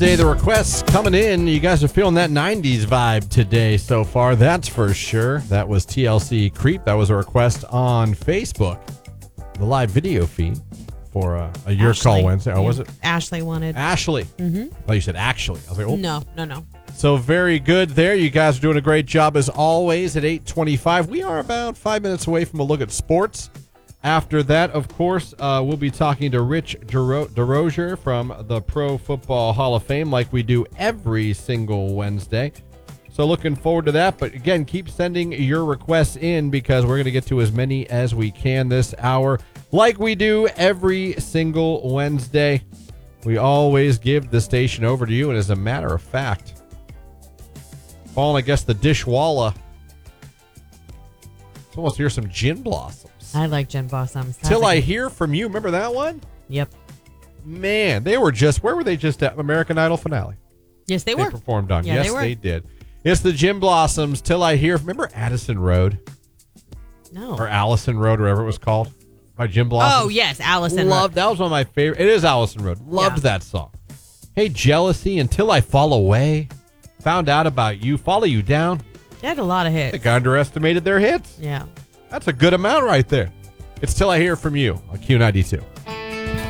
Day, the requests coming in. You guys are feeling that 90s vibe today so far. That's for sure. That was TLC Creep. That was a request on Facebook. The live video feed for a Your Call Wednesday. Oh, was it? Ashley wanted. Ashley. Mm-hmm. Oh, you said actually. I was like, oh. No. So very good there. You guys are doing a great job as always at 8:25. We are about 5 minutes away from a look at sports. After that, of course, we'll be talking to Rich DeRozier from the Pro Football Hall of Fame like we do every single Wednesday. So looking forward to that. But again, keep sending your requests in because we're going to get to as many as we can this hour like we do every single Wednesday. We always give the station over to you. And as a matter of fact, falling, I guess, the dishwalla. Let's almost hear some Gin Blossoms. I like Gin Blossoms. Till I Hear From You. Remember that one? Yep. Man, they were just, where were they just at? American Idol finale. Yes, they were. They performed on. Yeah, yes, they were. They did. It's the Gin Blossoms, Till I Hear. Remember Addison Road? No. Or Allison Road, or whatever it was called. By Gin Blossoms. Oh, yes, Allison. Loved, that was one of my favorite. It is Allison Road. Loved Yeah. that song. Hey, Jealousy, Until I Fall Away. Found Out About You, Follow You Down. They had a lot of I hits. think I underestimated their hits. Yeah. That's a good amount right there. It's Till I Hear From You on Q92.